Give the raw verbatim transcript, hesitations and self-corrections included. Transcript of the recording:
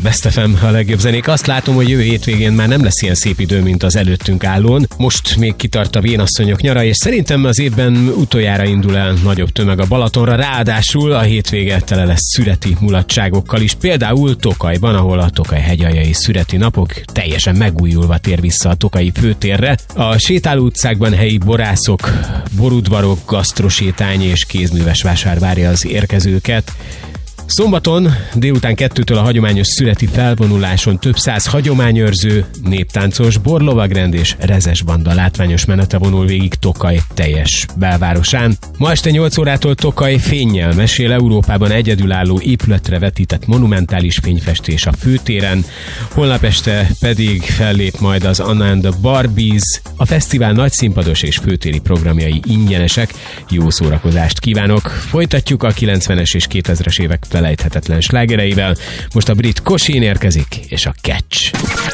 Best ef em, a legjobb zenék. Azt látom, hogy jövő hétvégén már nem lesz ilyen szép idő, mint az előttünk állón. Most még kitart a vénasszonyok nyara, és szerintem az évben utoljára indul el nagyobb tömeg a Balatonra, ráadásul a hétvége tele lesz szüreti mulatságokkal is. Például Tokajban, ahol a Tokaj hegyaljai szüreti napok teljesen megújulva tér vissza a Tokaji főtérre. A sétáló utcákban helyi borászok, borudvarok, gasztrosétány és kézműves vásár várja az érkezőket. Szombaton délután kettőtől a hagyományos szüreti felvonuláson több száz hagyományőrző, néptáncos, borlovagrend és rezes banda látványos menete vonul végig Tokaj teljes belvárosán. Ma este nyolc órától Tokaj fénnyel mesél, Európában egyedülálló épületre vetített monumentális fényfestés a főtéren. Holnap este pedig fellép majd az Anna and the Barbies. A fesztivál nagyszínpados és főtéri programjai ingyenesek. Jó szórakozást kívánok! Folytatjuk a kilencvenes és kétezres évek felejthetetlen slágereivel. Most a brit Kosin érkezik, és a Catch.